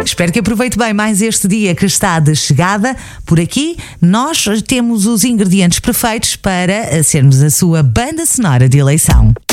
Espero que aproveite bem mais este dia que está de chegada. Por aqui, nós temos os ingredientes perfeitos para sermos a sua banda sonora de eleição.